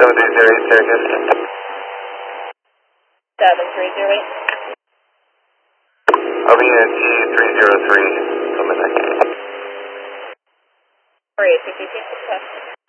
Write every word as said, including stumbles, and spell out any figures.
seven three zero eight, Syracuse. seven three zero eight. Alina G three zero three, Limited. Three, P T P,